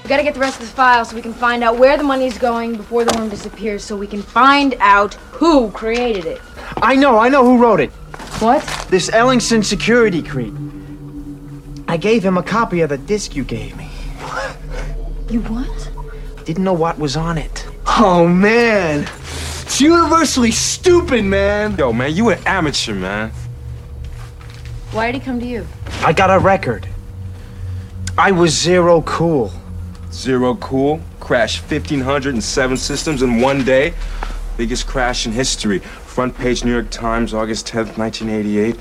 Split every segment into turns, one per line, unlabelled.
We gotta get the rest of the file so we can find out where the money's going before the worm disappears, so we can find out who created it.
I know who wrote it.
What?
This Ellingson security creep. I gave him a copy of the disc you gave me.
You what?
Didn't know what was on it.
Oh, man. It's universally stupid, man.
Yo, man, you an amateur, man.
Why did he come to you?
I got a record. I was zero cool.
Zero cool. Crashed 1,507 systems in one day. Biggest crash in history. Front page New York Times, August 10th, 1988.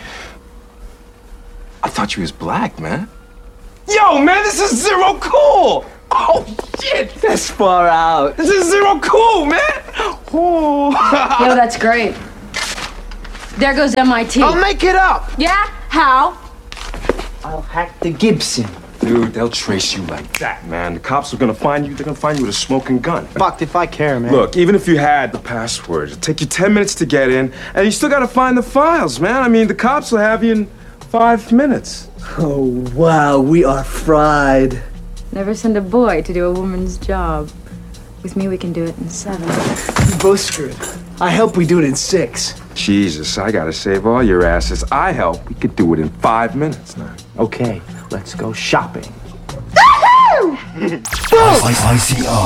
I thought you was black, man. Yo, man, this is zero cool! Oh, shit!
That's far out.
This is zero cool, man! Oh.
Yo, that's great. There goes MIT.
I'll make it up.
Yeah? How?
I'll hack the Gibson.
Dude, they'll trace you like that, man. The cops are gonna find you. They're gonna find you with a smoking gun.
Fucked if I care, man.
Look, even if you had the password, it'll take you 10 minutes to get in, and you still gotta find the files, man. I mean, the cops will have you in 5 minutes.
Oh, wow, we are fried.
Never send a boy to do a woman's job. With me, we can do it in 7.
We both screwed. I hope we do it in 6.
Jesus, I gotta save all your asses. I help. We could do it in 5 minutes now.
Okay, let's go shopping.
ICR.